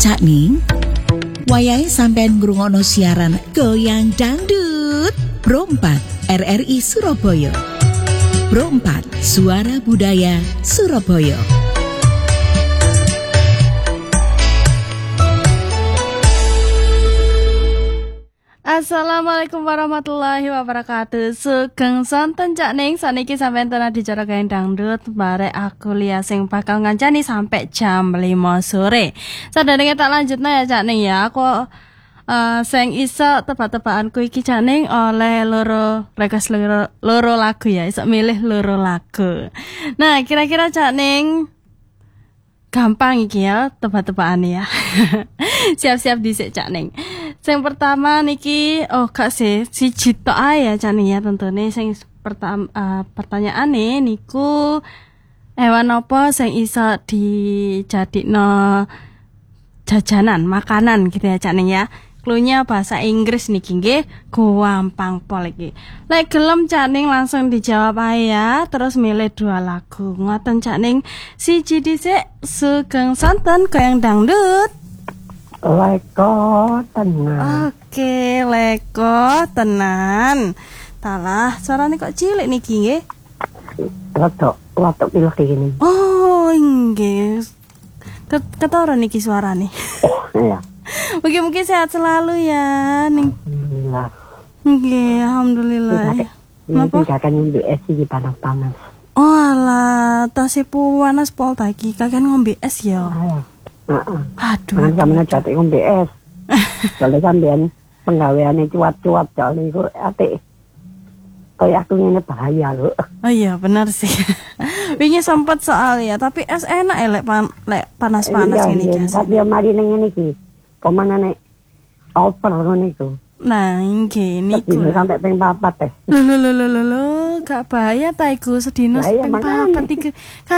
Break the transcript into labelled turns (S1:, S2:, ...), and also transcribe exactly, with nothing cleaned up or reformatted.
S1: Cakning, wayahe sampean ngrungokno siaran Goyang Dangdut Pro empat R R I Surabaya. Pro empat Suara Budaya Surabaya.
S2: Assalamualaikum warahmatullahi wabarakatuh. Sugeng sonten Cakning, saniki sampeyan tenan dicara Goyang Dangdut barek aku Lia sing bakal ngancani sampai jam lima sore. Sadurunge tak lanjutno ya Cakning ya. Aku uh, sing iso tebak-tebakanku iki Cakning oleh loro request loro, loro lagu ya. Iso milih loro lagu. Nah, kira-kira Cakning gampang iki ya tebak-tebakane ya. Siap-siap dhisik Cakning. Sing pertama niki oh gak sih siji tok ae ya Cakning ya tentune sing pertama uh, pertanyaane niku hewan apa sing iso dijadikno jajanan, makanan gitu ya Cakning ya. Klunya bahasa Inggris niki nggih gampang pol iki. Lek gelem Cakning langsung dijawab ae ya, terus milih dua lagu. Ngoten Cakning, siji dhisik Sugeng sonten Goyang Dangdut.
S3: Leko tenan.
S2: Oke, leko tenan. Talah, suarane kok cilik niki nggih.
S3: Watuk, watuk pilih gini.
S2: Oh, nggih. Ketara niki suarane.
S3: Iya.
S2: Mungkin-mungkin sehat selalu ya, ning.
S3: Alhamdulillah.
S2: Nggih, alhamdulillah.
S3: Napa? Kakak ngombe es iki panas-panas.
S2: Oh alah, tasipun panas pol ta iki. Kakek ngombe es ya.
S3: Heeh. Heeh.
S2: Aduh.
S3: Kan sampeyan jate ngombe es. Soale sampeyan penggaweane cuap-cuap jane iku atik. Kayak aku ngene bahaya lho.
S2: Oh iya, benar sih. Wingi sempat soal ya, tapi es enak ya lek pan, lek panas-panas
S3: Iya,
S2: ngene
S3: iya,
S2: iki.
S3: tapi yo mari ning ngene iki. Pemanane over ngono iku.
S2: Nah, nggih niku.
S3: Sedino sampai ping papat teh.
S2: Lho lho lho lho lho, gak bahaya ta iku sedino
S3: Lah iya,
S2: ping
S3: makanya.
S2: papat iki.